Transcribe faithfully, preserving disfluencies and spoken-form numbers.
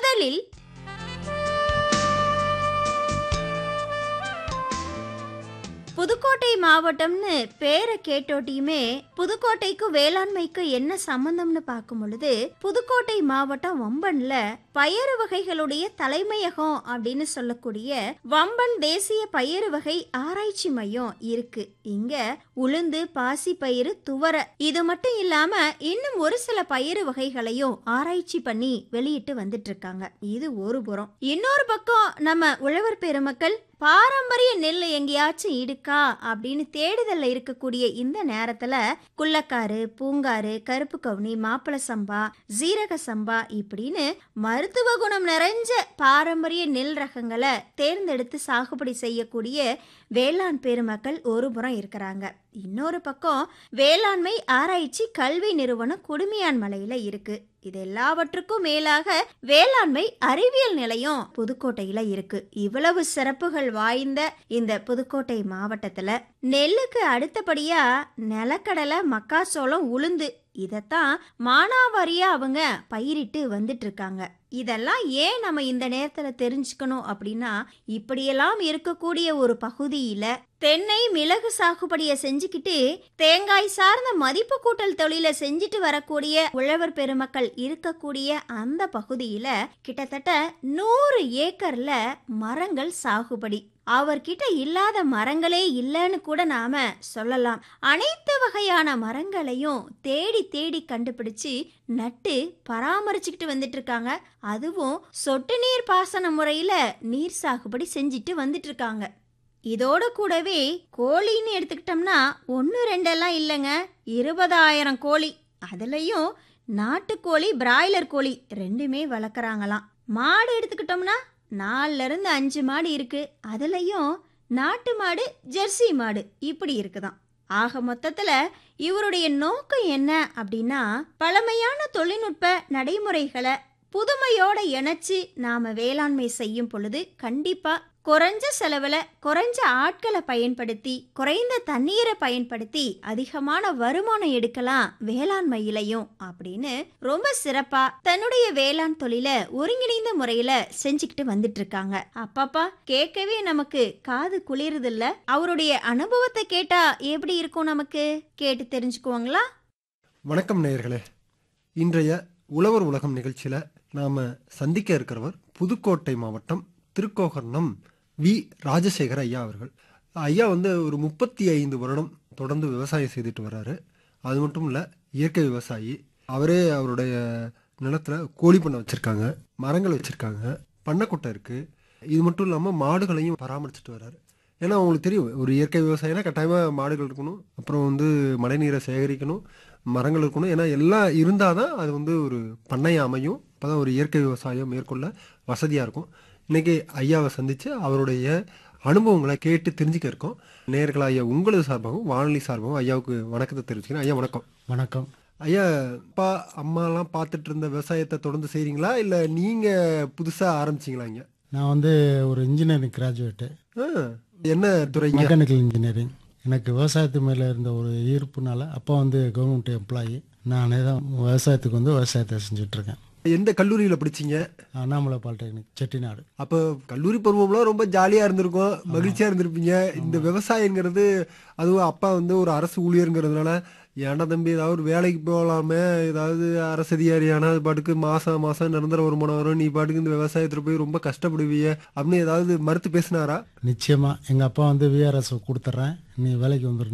முதலில் புதுக்கோட்டை மாவட்டம்னு பேரை கேட்டோட்டியுமே புதுக்கோட்டைக்கும் வேளாண்மைக்கு என்ன சம்பந்தம்னு பார்க்கும் பொழுது புதுக்கோட்டை மாவட்டம் வம்பன்ல பயறு வகைகளுடைய தலைமையகம் அப்படின்னு சொல்லக்கூடிய வம்பன் தேசிய பயறு வகை ஆராய்ச்சி மையம் இருக்கு. இங்க உளுந்து, பாசி பயிறு, துவர இது மட்டும் இல்லாம இன்னும் ஒரு சில பயிறு வகைகளையும் ஆராய்ச்சி பண்ணி வெளியிட்டு வந்துட்டு இருக்காங்க. இது ஒரு புறம். இன்னொரு பக்கம் நம்ம உழவர் பெருமக்கள் பாரம்பரிய நெல் எங்கேயாச்சும் இருக்கா அப்படின்னு தேடுதல்ல இருக்கக்கூடிய இந்த நேரத்துல குள்ளக்காரு, பூங்காரு, கருப்பு கவுனி, மாப்பிள சம்பா, ஜீரக சம்பா இப்படின்னு மருத்துவ குணம் நிறைஞ்ச பாரம்பரிய நெல் ரகங்களை தேர்ந்தெடுத்து சாகுபடி செய்யக்கூடிய வேளாண் பெருமக்கள் ஒரு புறம் இருக்கிறாங்க. இன்னொரு பக்கம் வேளாண்மை ஆராய்ச்சி கல்வி நிறுவனம் குடுமியான் மலையில இருக்கு. இது எல்லாவற்றுக்கும் மேலாக வேளாண்மை அறிவியல் நிலையம் புதுக்கோட்டையில இருக்கு. இவ்வளவு சிறப்புகள் வாய்ந்த இந்த புதுக்கோட்டை மாவட்டத்துல நெல்லுக்கு அடுத்தபடியா நிலக்கடலை, மக்காசோளம், உளுந்து இதத்தான் மானாவாரியா அவங்க பயிரிட்டு வந்துட்டு இருக்காங்க. இதெல்லாம் ஏன் நம்ம இந்த நேரத்துல தெரிஞ்சுக்கணும் அப்படின்னா, இப்படியெல்லாம் இருக்கக்கூடிய ஒரு பகுதியில தென்னை, மிளகு சாகுபடியை செஞ்சுக்கிட்டு தேங்காய் சார்ந்த மதிப்பு கூட்டல் தொழிலை செஞ்சுட்டு வரக்கூடிய உழவர் பெருமக்கள் இருக்கக்கூடிய அந்த பகுதியில கிட்டத்தட்ட நூறு ஏக்கர்ல மரங்கள் சாகுபடி. அவர்கிட்ட இல்லாத மரங்களே இல்லைன்னு கூட நாம சொல்லலாம். அனைத்து வகையான மரங்களையும் தேடி தேடி கண்டுபிடிச்சு நட்டு பராமரிச்சுக்கிட்டு வந்துட்டு இருக்காங்க. அதுவும் சொட்டு நீர் பாசன முறையில நீர் சாகுபடி செஞ்சுட்டு வந்துட்டு இருக்காங்க. இதோட கூடவே கோழின்னு எடுத்துக்கிட்டோம்னா ஒன்று ரெண்டெல்லாம் இல்லைங்க, இருபதாயிரம் கோழி. அதுலயும் நாட்டுக்கோழி, பிராய்லர் கோழி ரெண்டுமே வளர்க்குறாங்களாம். மாடு எடுத்துக்கிட்டோம்னா நாலுல இருந்து அஞ்சு மாடு இருக்கு. அதுலயும் நாட்டு மாடு, ஜெர்சி மாடு இப்படி இருக்குதான். ஆக மொத்தத்துல இவருடைய நோக்கம் என்ன அப்படின்னா, பழமையான தொழில்நுட்ப நடைமுறைகளை புதுமையோட இணைச்சு நாம வேளாண்மை செய்யும் பொழுது கண்டிப்பா குறைஞ்ச செலவுல குறைஞ்ச ஆட்களை பயன்படுத்தி குறைந்த தண்ணீரை பயன்படுத்தி அதிகமான வருமானம் எடுக்கலாம் வேளாண்மையிலையும் அப்படின்னு ரொம்ப சிறப்பா தன்னுடைய வேளாண் தொழிலை ஒருங்கிணைந்த முறையில செஞ்சுக்கிட்டு வந்துட்டு இருக்காங்க. அப்பப்பா கேட்கவே நமக்கு காது குளிருது இல்ல? அவருடைய அனுபவத்தை கேட்டா எப்படி இருக்கும், நமக்கு கேட்டு தெரிஞ்சுக்குவாங்களா? வணக்கம் நேயர்களே. இன்றைய உழவர் உலகம் நிகழ்ச்சியில நாம சந்திக்க இருக்கிறவர் புதுக்கோட்டை மாவட்டம் திருக்கோகர்ணம் வி ராஜசேகர ஐயா அவர்கள். ஐயா வந்து ஒரு முப்பத்தி ஐந்து வருடம் தொடர்ந்து விவசாயம் செய்துட்டு வர்றாரு. அது மட்டும் இல்லை, இயற்கை விவசாயி. அவரே அவருடைய நிலத்தில் கோழி பண்ணை வச்சுருக்காங்க, மரங்கள் வச்சுருக்காங்க, பண்ணைக்குட்டை இருக்குது. இது மட்டும் இல்லாமல் மாடுகளையும் பராமரிச்சுட்டு வர்றாரு. ஏன்னா அவங்களுக்கு தெரியும், ஒரு இயற்கை விவசாயினா கட்டாயமாக மாடுகள் இருக்கணும், அப்புறம் வந்து மழைநீரை சேகரிக்கணும், மரங்கள் இருக்கணும். ஏன்னா எல்லாம் இருந்தால் தான் அது வந்து ஒரு பண்ணை அமையும். அப்போ தான் ஒரு இயற்கை விவசாயம் மேற்கொள்ள வசதியாக இருக்கும். இன்றைக்கி ஐயாவை சந்தித்து அவருடைய அனுபவங்களை கேட்டு தெரிஞ்சுக்க இருக்கோம். நேயர்களா ஐயா, உங்களது சார்பாகவும் வானொலி சார்பாகவும் ஐயாவுக்கு வணக்கத்தை தெரிவிச்சுக்கிறேன். ஐயா வணக்கம். வணக்கம் ஐயா. அப்பா அம்மாலாம் பார்த்துட்டு இருந்த விவசாயத்தை தொடர்ந்து செய்கிறீங்களா, இல்லை நீங்கள் புதுசாக ஆரம்பிச்சிங்களா? இங்கே நான் வந்து ஒரு இன்ஜினியரிங் கிராஜுவேட்டு. என்ன துறைங்க? Mechanical engineering. எனக்கு விவசாயத்து மேலே இருந்த ஒரு ஈர்ப்புனால அப்பா வந்து கவர்மெண்ட் எம்ப்ளாயி, நானே தான் விவசாயத்துக்கு வந்து விவசாயத்தை செஞ்சுட்ருக்கேன். எந்த கல்லூரியில் படிச்சிங்க? அண்ணாமலை பாலிடெக்னிக், செட்டிநாடு. அப்போ கல்லூரி பருவம்லாம் ரொம்ப ஜாலியாக இருந்திருக்கும், மகிழ்ச்சியாக இருந்திருப்பீங்க. இந்த விவசாயங்கிறது, அதுவும் அப்பா வந்து ஒரு அரசு ஊழியருங்கிறதுனால, ஏன்னா தம்பி ஏதாவது ஒரு வேலைக்கு போகலாமே, ஏதாவது அரசு அதிகாரியானா அது பாட்டுக்கு மாதம் மாதம் நிரந்தர வருமானம் வரும், நீ பாட்டுக்கு இந்த விவசாயத்தில் போய் ரொம்ப கஷ்டப்படுவீங்க அப்படின்னு ஏதாவது மறுத்து பேசினாரா? நிச்சயமாக எங்கள் அப்பா வந்து விஆர்எஸ் கொடுத்துட்றேன், நீ வேலைக்கு வந்துடு